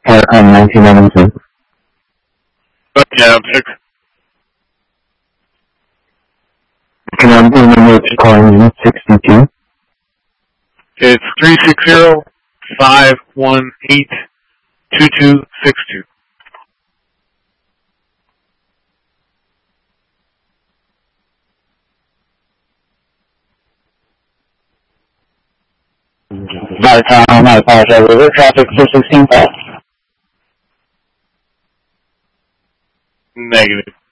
Paracom 1992. Yeah, I'm 6. Can I remember to call in 62? It's 360-518-2262. Paracom, I apologize. River traffic 416. Negative.